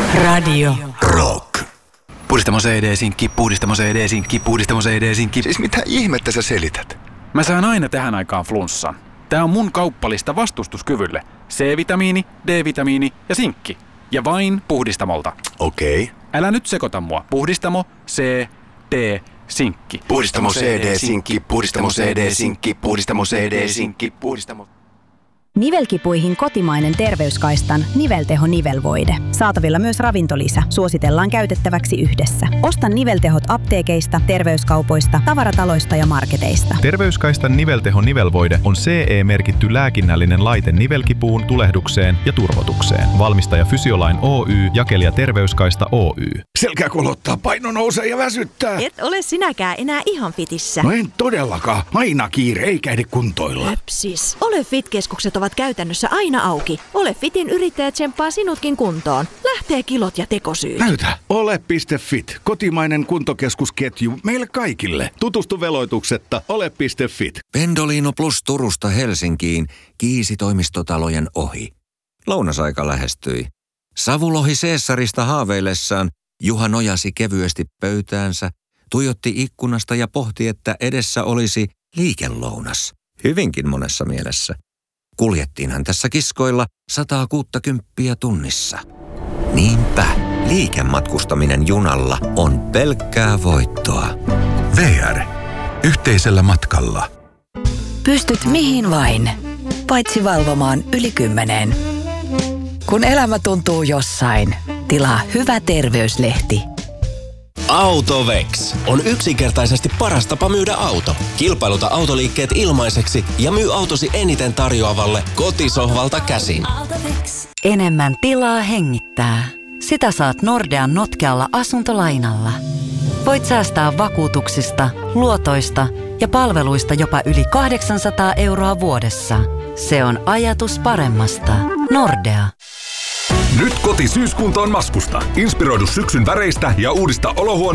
Radio Rock. Puhdistamo CD-sinkki, puhdistamo CD-sinkki, puhdistamo CD-sinkki. Siis mitä ihmettä sä selität? Mä saan aina tähän aikaan flunssan. Tää on mun kauppalista vastustuskyvylle. C-vitamiini, D-vitamiini ja sinkki. Ja vain Puhdistamolta. Okei. Älä nyt sekoita mua. Puhdistamo, C, D, sinkki. Puhdistamo CD-sinkki, puhdistamo CD-sinkki, puhdistamo CD-sinkki, puhdistamo... Nivelkipuihin kotimainen terveyskaistan nivelteho nivelvoide. Saatavilla myös ravintolisä. Suositellaan käytettäväksi yhdessä. Osta niveltehot apteekeista, terveyskaupoista, tavarataloista ja marketeista. Terveyskaistan nivelteho nivelvoide on CE-merkitty lääkinnällinen laite nivelkipuun, tulehdukseen ja turvotukseen. Valmistaja Fysiolain Oy, jakelija Terveyskaista Oy. Selkä kolottaa, paino nousee ja väsyttää. Et ole sinäkään enää ihan fitissä. No en todellakaan. Aina kiire eikä ehdi kuntoilla. Löpsis. Ole Fit-keskukset ovat käytännössä aina auki. Ole Fitin yrittäjä tsemppaa sinutkin kuntoon. Lähtee kilot ja tekosyyt. Näytä. Ole.fit. Kotimainen kuntokeskusketju meille kaikille. Tutustu veloituksetta ole.fit. Pendolino Plus Turusta Helsinkiin Kiisi-toimistotalojen ohi. Lounasaika lähestyi. Savulohi Caesarista haaveillessaan Juha nojasi kevyesti pöytäänsä, tuijotti ikkunasta ja pohti, että edessä olisi liikelounas. Hyvinkin monessa mielessä. Kuljettiinhan tässä kiskoilla 160 tunnissa. Niinpä, liikematkustaminen junalla on pelkkää voittoa. VR. Yhteisellä matkalla. Pystyt mihin vain, paitsi valvomaan yli 10. Kun elämä tuntuu jossain, tilaa hyvä terveyslehti. Autovex on yksinkertaisesti paras tapa myydä auto. Kilpailuta autoliikkeet ilmaiseksi ja myy autosi eniten tarjoavalle kotisohvalta käsin. Enemmän tilaa hengittää. Sitä saat Nordean notkealla asuntolainalla. Voit säästää vakuutuksista, luotoista ja palveluista jopa yli 800 € vuodessa. Se on ajatus paremmasta. Nordea. Nyt koti syyskuntoon Maskusta. Inspiroidu syksyn väreistä ja uudista olohuone